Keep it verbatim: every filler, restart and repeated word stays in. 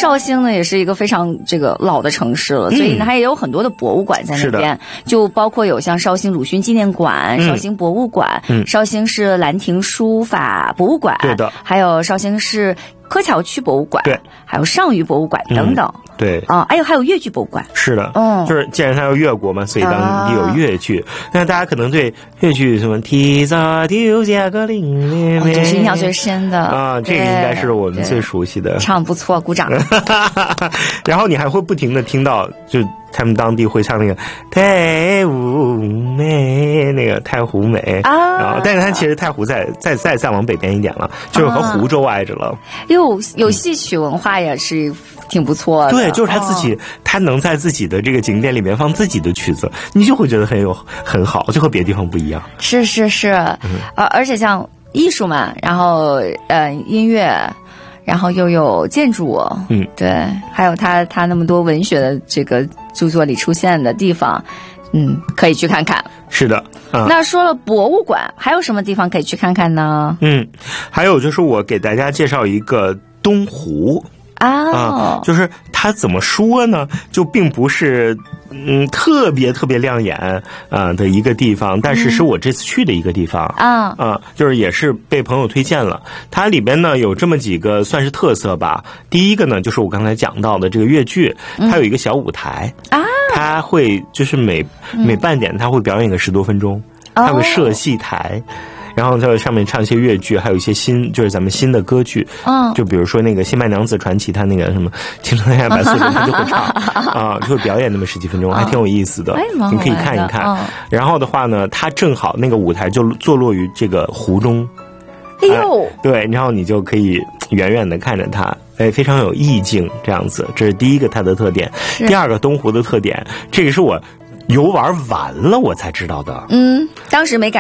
绍兴呢也是一个非常这个老的城市了，所以呢它也有很多的博物馆在那边，就包括有像绍兴鲁迅纪念馆、绍兴博物馆、嗯、绍兴市兰亭书法博物馆， 对的， 还有绍兴市柯桥区博物馆， 对， 还有上虞博物馆等等。 嗯、对啊，还有还有越剧博物馆。 是的， 嗯， 就是既然它有越国嘛，所以当地有越剧。啊、那大家可能对越剧什么提早丢下个零零， 哦，这是印象最深的啊，这个应该是我们最熟悉的。 唱不错，鼓掌。 然后你还会不停的听到，就他们当地会唱那个太湖美，那个太湖美啊，然后但是它其实太湖在再再再往北边一点了，就是和湖州挨着了。 有有戏曲文化也是挺不错的。 对，就是他自己，他、哦、能在自己的这个景点里面放自己的曲子，你就会觉得很有很好，就和别的地方不一样。 是是是，嗯、而而且像艺术嘛，然后呃音乐。然后又有建筑， 嗯， 对，还有他他那么多文学的这个著作里出现的地方，嗯，可以去看看。 是的， 啊、那说了博物馆，还有什么地方可以去看看呢？ 嗯，还有就是我给大家介绍一个东湖。 啊、 哦，就是它怎么说呢？就并不是嗯特别特别亮眼啊、呃、的一个地方，但是是我这次去的一个地方啊啊、 嗯呃，就是也是被朋友推荐了。它里边呢有这么几个算是特色吧。第一个呢就是我刚才讲到的这个越剧，它有一个小舞台啊，它会就是每每半点它会表演个十多分钟，它会设戏台。然后在上面唱一些越剧，还有一些新，就是咱们新的歌剧，嗯，就比如说那个《新白娘子传奇》，他那个什么《青春爱白素贞》，他就会唱啊，就会表演那么十几分钟，还挺有意思的，你可以看一看。然后的话呢，它正好那个舞台就坐落于这个湖中， 哎呦、呃， 对，然后你就可以远远的看着它，哎，非常有意境，这样子，这是第一个它的特点。第二个东湖的特点，这个是我游玩完了我才知道的， 嗯，当时没感